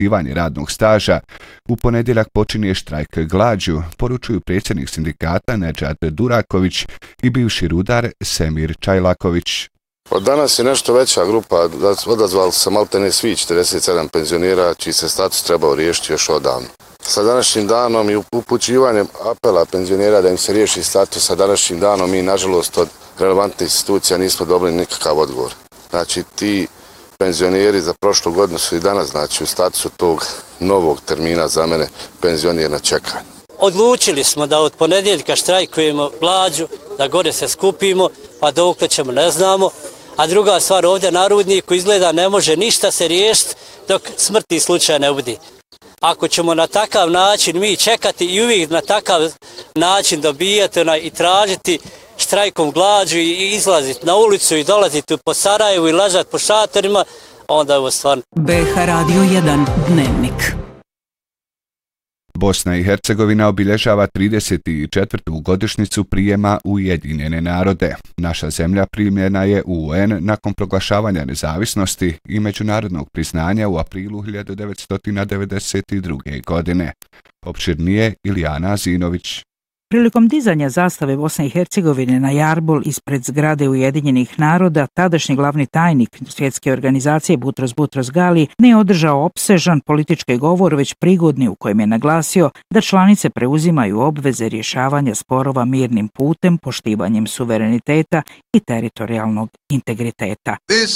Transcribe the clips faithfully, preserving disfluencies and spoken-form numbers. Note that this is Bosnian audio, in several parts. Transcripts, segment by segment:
poštivanje radnog staža. U ponedjeljak počinje štrajk glađu, poručuju predsjednik sindikata Nedžad Duraković i bivši rudar Semir Čajlaković. Od danas je nešto veća grupa, odazvali se maltene svi četrdeset sedam penzionera čiji se status trebao riješiti još odavno. Sa današnjim danom i upućivanjem apela penzionera da im se riješi status, sa današnjim danom mi nažalost od relevantnih institucija nismo dobili nikakav odgovor. Znači ti penzioneri za prošlu godinu su i danas znači u statusu tog novog termina za mene penzioner na čekanju. Odlučili smo da od ponedjeljka štrajkujemo glađu, da gore se skupimo, pa dokle ćemo ne znamo. A druga stvar, ovdje na Rudniku izgleda ne može ništa se riješiti dok smrtni slučaj ne bude. Ako ćemo na takav način mi čekati i uvijek na takav način dobijati i tražiti štrajkom glađu i izlaziti na ulicu i dolaziti po Sarajevu i lažati po šatorima, onda je ovo stvarno. B H Radio jedan Dnevnik. Bosna i Hercegovina obilježava trideset četvrtu godišnjicu prijema u Ujedinjene narode. Naša zemlja primljena je u U N nakon proglašavanja nezavisnosti i međunarodnog priznanja u aprilu hiljadu devetsto devedeset druge. godine. Opširnije Ilijana Zinović. Prilikom dizanja zastave Bosne i Hercegovine na jarbol ispred zgrade Ujedinjenih naroda, tadašnji glavni tajnik svjetske organizacije Butros Butros Gali nije održao opsežan politički govor, već prigodni u kojem je naglasio da članice preuzimaju obveze rješavanja sporova mirnim putem, poštivanjem suvereniteta i teritorijalnog integriteta.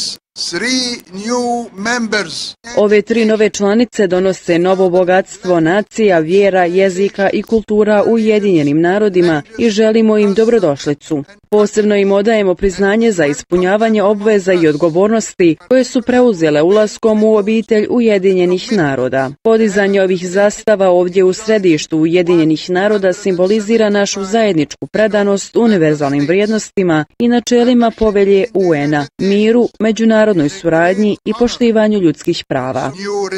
Ove tri nove članice donose novo bogatstvo nacija, vjera, jezika i kultura u Ujedinjenim narodima i želimo im dobrodošlicu. Posebno im odajemo priznanje za ispunjavanje obveza i odgovornosti koje su preuzele ulaskom u obitelj Ujedinjenih naroda. Podizanje ovih zastava ovdje u središtu Ujedinjenih naroda simbolizira našu zajedničku predanost univerzalnim vrijednostima i načelima povelje U N-a, miru, međunarodnoj suradnji i poštivanju ljudskih prava.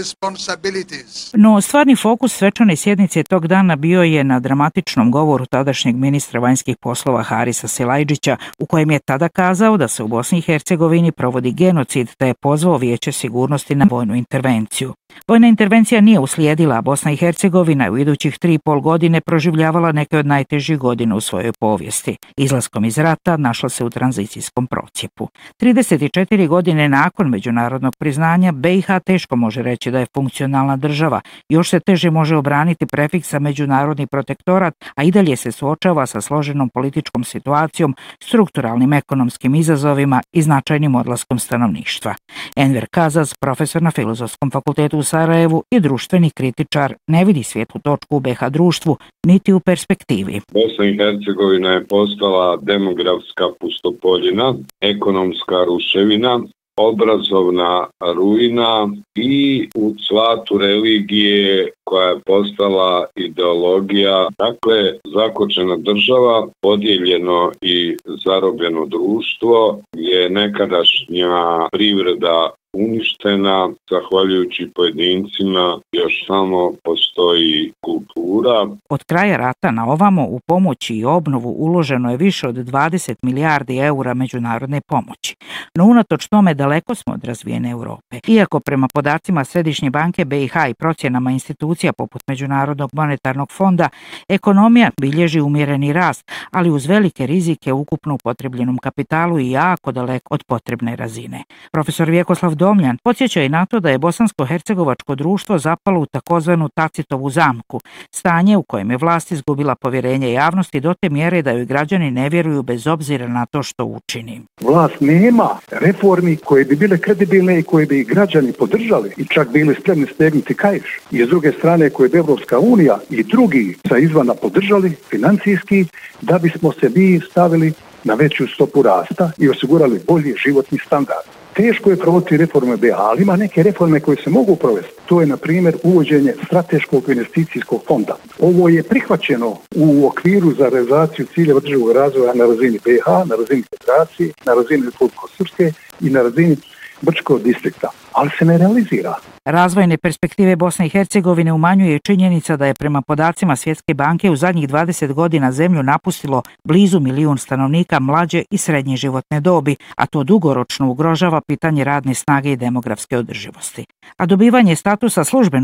No, stvarni fokus svečane sjednice tog dana bio je na dramatičnom govoru tadašnjeg ministra vanjskih poslova Harisa Silajdžića, u kojem je tada kazao da se u Bosni i Hercegovini provodi genocid, te je pozvao Vijeće sigurnosti na vojnu intervenciju. Vojna intervencija nije uslijedila, a Bosna i Hercegovina u idućih tri i pol godine proživljavala neke od najtežih godina u svojoj povijesti. Izlaskom iz rata našla se u tranzicijskom procjepu. trideset četiri godine nakon međunarodnog priznanja B i H teško može reći da je funkcionalna država. Još se teže može obraniti prefiksa međunarodni protektorat, a i dalje se suočava sa složenom političkom situacijom, strukturalnim ekonomskim izazovima i značajnim odlaskom stanovništva. Enver Kazaz, profesor na Filozofskom fakultetu u Sarajevu i društveni kritičar, ne vidi svijetlu točku u B H društvu niti u perspektivi. Bosna i Hercegovina je postala demografska pustopoljina, ekonomska ruševina, obrazovna ruina i u cvatu religije koja je postala ideologija. Dakle, zakočena država, podijeljeno i zarobljeno društvo, je nekadašnja privreda uništena, zahvaljujući pojedincima još samo postoji kultura. Od kraja rata na ovamo u pomoći i obnovu uloženo je više od dvadeset milijardi eura međunarodne pomoći. No unatoč tome daleko smo od razvijene Europe. Iako prema podacima Središnje banke B i H i procjenama institucija poput Međunarodnog monetarnog fonda, ekonomija bilježi umjereni rast, ali uz velike rizike ukupno upotrebljenom kapitalu i jako daleko od potrebne razine. Profesor Vjekoslav Domljan podsjeća i na to da je bosansko-hercegovačko društvo zapalo u takozvanu Tacitovu zamku, stanje u kojem je vlast izgubila povjerenje javnosti do te mjere da joj građani ne vjeruju bez obzira na to što učini. Vlast nema reformi koje bi bile kredibilne i koje bi građani podržali i čak bili spremni stegnuti kaiš. I s druge strane koje bi Evropska unija i drugi sa izvana podržali financijski da bismo se mi stavili na veću stopu rasta i osigurali bolji životni standard. Teško je provoditi reforme B, ali ima neke reforme koje se mogu provesti. To je, na primjer, uvođenje strateškog investicijskog fonda. Ovo je prihvaćeno u okviru za realizaciju ciljeva održivog razvoja na razini B H, na razini Federacije, na razini Republike Srpske i na razini Brčkog distrikta, ali se ne realizira. Razvojne perspektive Bosne i Hercegovine umanjuje činjenica da je prema podacima Svjetske banke u zadnjih dvadeset godina zemlju napustilo blizu milijun stanovnika mlađe i srednje životne dobi, a to dugoročno ugrožava pitanje radne snage i demografske održivosti. A dobivanje statusa službenog